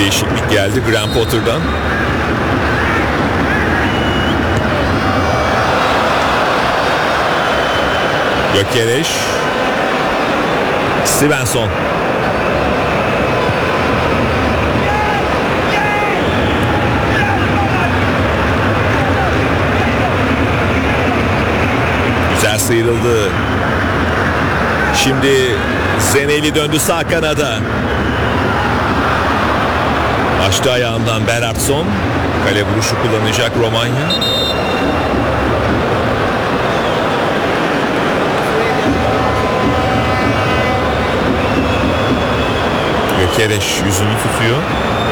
değişiklik geldi Graham Potter'dan. Gyökeres, Svensson. Güzel sıyrıldı. Şimdi Zeneli döndü sağ kanada. Açtı ayağından Bernardsson. Kale vuruşu kullanacak Romanya. Gyökeres yüzünü tutuyor.